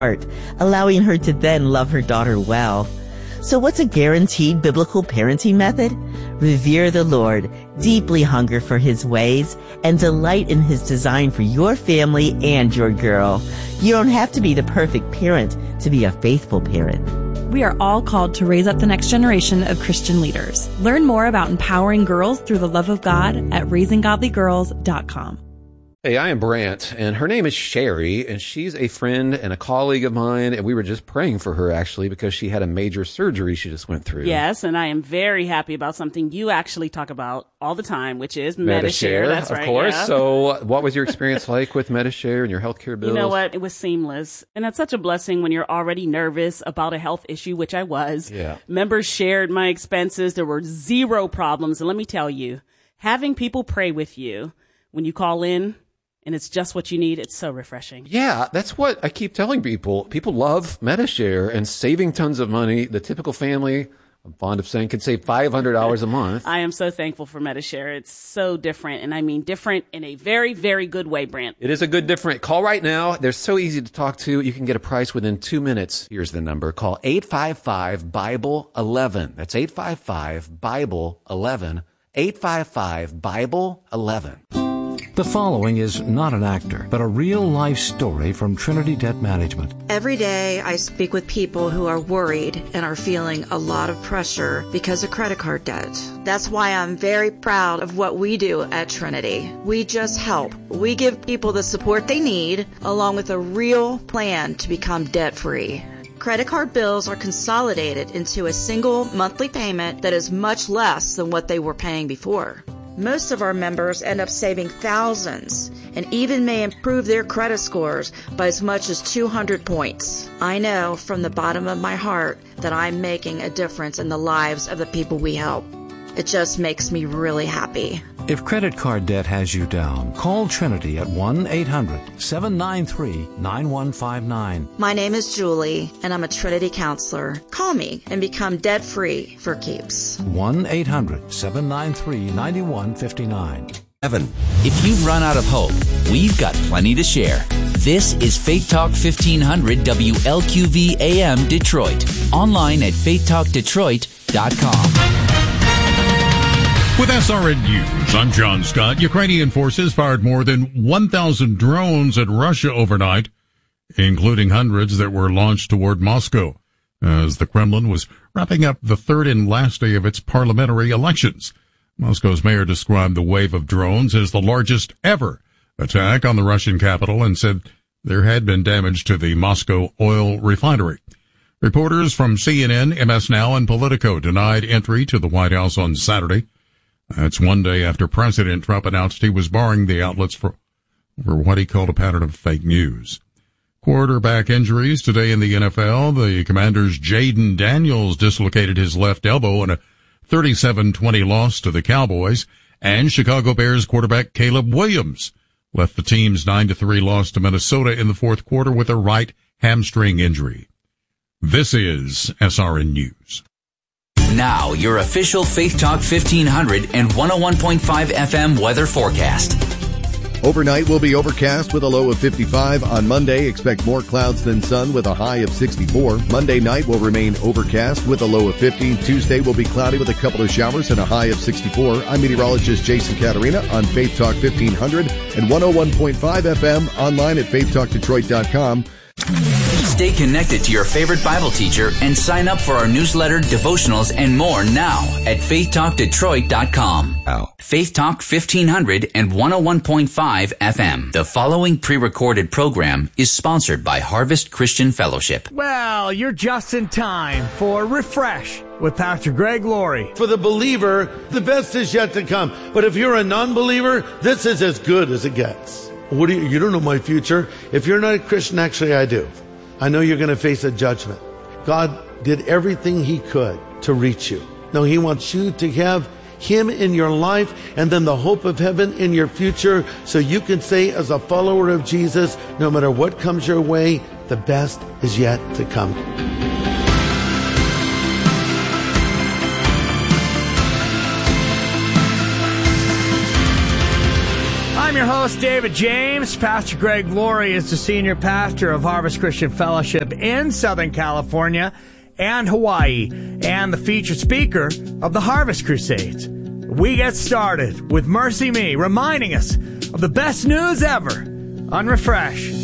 heart, allowing her to then love her daughter well. So what's a guaranteed biblical parenting method? Revere the Lord, deeply hunger for His ways, and delight in His design for your family and your girl. You don't have to be the perfect parent to be a faithful parent. We are all called to raise up the next generation of Christian leaders. Learn more about empowering girls through the love of God at raisinggodlygirls.com. Hey, I am Brant, and her name is Sherry, and she's a friend and a colleague of mine, and we were just praying for her, actually, because she had a major surgery she just went through. Yes, and I am very happy about something you actually talk about all the time, which is Medi-Share. That's right, of course. Yeah. So what was your experience like with Medi-Share and your healthcare bills? You know what? It was seamless, and that's such a blessing when you're already nervous about a health issue, which I was. Yeah. Members shared my expenses. There were zero problems, and let me tell you, having people pray with you when you call in, and it's just what you need. It's so refreshing. Yeah, that's what I keep telling people. People love Medi-Share and saving tons of money. The typical family, I'm fond of saying, can save $500 a month. I am so thankful for Medi-Share. It's so different, and I mean different in a very, very good way, Brant. It is a good different. Call right now. They're so easy to talk to. You can get a price within 2 minutes. Here's the number. Call 855-BIBLE-11. That's 855-BIBLE-11. 855-BIBLE-11. The following is not an actor, but a real-life story from Trinity Debt Management. Every day I speak with people who are worried and are feeling a lot of pressure because of credit card debt. That's why I'm very proud of what we do at Trinity. We just help. We give people the support they need, along with a real plan to become debt-free. Credit card bills are consolidated into a single monthly payment that is much less than what they were paying before. Most of our members end up saving thousands and even may improve their credit scores by as much as 200 points. I know from the bottom of my heart that I'm making a difference in the lives of the people we help. It just makes me really happy. If credit card debt has you down, call Trinity at 1-800-793-9159. My name is Julie, and I'm a Trinity counselor. Call me and become debt-free for keeps. 1-800-793-9159. Evan, if you've run out of hope, we've got plenty to share. This is Faith Talk 1500 WLQV AM Detroit. Online at faithtalkdetroit.com. With SRN News, I'm John Scott. Ukrainian forces fired more than 1,000 drones at Russia overnight, including hundreds that were launched toward Moscow, as the Kremlin was wrapping up the third and last day of its parliamentary elections. Moscow's mayor described the wave of drones as the largest ever attack on the Russian capital and said there had been damage to the Moscow oil refinery. Reporters from CNN, MS Now, and Politico denied entry to the White House on Saturday. That's one day after President Trump announced he was barring the outlets for what he called a pattern of fake news. Quarterback injuries today in the NFL. The Commanders' Jaden Daniels dislocated his left elbow in a 37-20 loss to the Cowboys, and Chicago Bears quarterback Caleb Williams left the team's 9-3 loss to Minnesota in the fourth quarter with a right hamstring injury. This is SRN News. Now, your official Faith Talk 1500 and 101.5 FM weather forecast. Overnight will be overcast with a low of 55. On Monday, expect more clouds than sun with a high of 64. Monday night will remain overcast with a low of 50. Tuesday will be cloudy with a couple of showers and a high of 64. I'm meteorologist Jason Caterina on Faith Talk 1500 and 101.5 FM online at faithtalkdetroit.com. Stay connected to your favorite Bible teacher and sign up for our newsletter, devotionals, and more now at faithtalkdetroit.com. Faith Talk 1500 and 101.5 FM. The following pre-recorded program is sponsored by Harvest Christian Fellowship. Well, you're just in time for Refresh with Pastor Greg Laurie. For the believer, the best is yet to come. But if you're a non-believer, this is as good as it gets. What do you don't know my future. If you're not a Christian, actually I do. I know you're going to face a judgment. God did everything he could to reach you. Now he wants you to have him in your life and then the hope of heaven in your future, so you can say as a follower of Jesus, no matter what comes your way, the best is yet to come. I'm your host, David James. Pastor Greg Laurie is the senior pastor of Harvest Christian Fellowship in Southern California and Hawaii, and the featured speaker of the Harvest Crusades. We get started with Mercy Me, reminding us of the best news ever on Refresh.